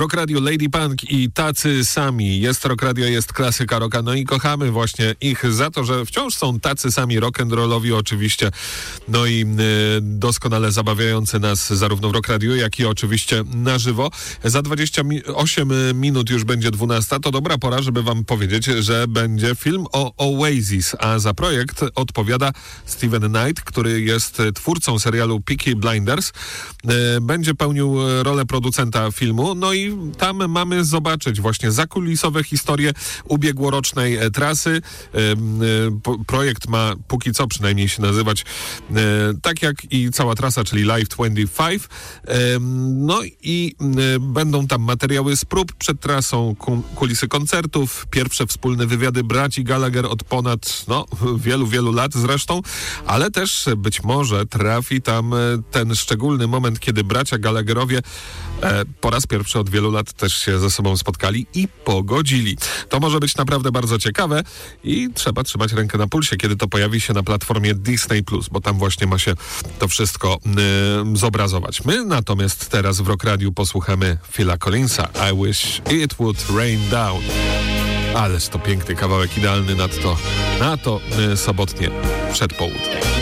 Rock Radio Lady Punk i tacy sami. Jest Rock Radio, jest klasyka rocka. No i kochamy właśnie ich za to, że wciąż są tacy sami rock'n'rollowi oczywiście. No i doskonale zabawiający nas zarówno w Rock Radio, jak i oczywiście na żywo. Za 28 minut już będzie 12. To dobra pora, żeby wam powiedzieć, że będzie film o Oasis, a za projekt odpowiada Steven Knight, który jest twórcą serialu Peaky Blinders. Będzie pełnił rolę producenta filmu. No i tam mamy zobaczyć właśnie zakulisowe historie ubiegłorocznej trasy. Projekt ma póki co przynajmniej się nazywać tak jak i cała trasa, czyli Live 25. No i będą tam materiały z prób przed trasą, kulisy koncertów, pierwsze wspólne wywiady braci Gallagher od ponad wielu lat zresztą, ale też być może trafi tam ten szczególny moment, kiedy bracia Gallagherowie po raz pierwszy od wielu lat też się ze sobą spotkali i pogodzili. To może być naprawdę bardzo ciekawe i trzeba trzymać rękę na pulsie, kiedy to pojawi się na platformie Disney+, bo tam właśnie ma się to wszystko zobrazować. My natomiast teraz w Rock Radiu posłuchamy Phila Collinsa. I wish it would rain down. Ależ to piękny kawałek, idealny na to sobotnie przedpołudnie.